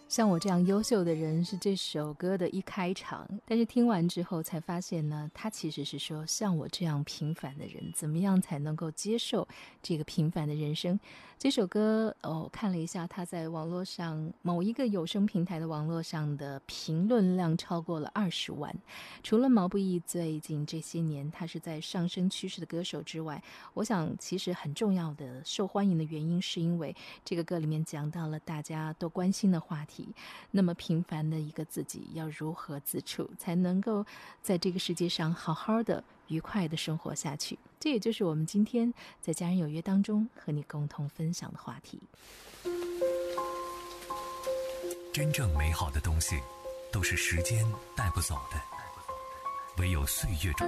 像我这样优秀的人是这首歌的一开场，但是听完之后才发现呢，他其实是说像我这样平凡的人怎么样才能够接受这个平凡的人生。这首歌我看了一下，他在网络上某一个有声平台的网络上的评论量超过了20万。除了毛不易最近这些年他是在上升趋势的歌手之外，我想其实很重要的受欢迎的原因是因为这个歌里面讲到了大家都关心的话题，那么平凡的一个自己要如何自处才能够在这个世界上好好的愉快的生活下去，这也就是我们今天在家人有约当中和你共同分享的话题。 真正美好的东西都是时间带不走的，唯有岁月中